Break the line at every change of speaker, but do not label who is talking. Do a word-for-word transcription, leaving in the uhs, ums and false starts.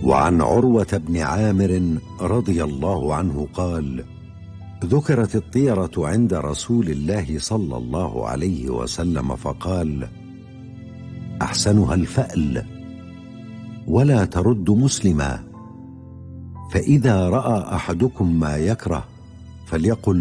وعن عروة بن عامر رضي الله عنه قال: ذكرت الطيرة عند رسول الله صلى الله عليه وسلم فقال: أحسنها الفأل، ولا ترد مسلما، فإذا رأى أحدكم ما يكره فليقل